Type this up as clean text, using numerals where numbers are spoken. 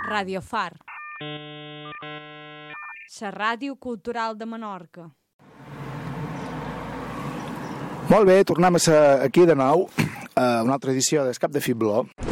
Radio Far, la ràdio cultural de Menorca. Molt bé, tornem a ser aquí de nou, a una altra edició del Cap de Fibló.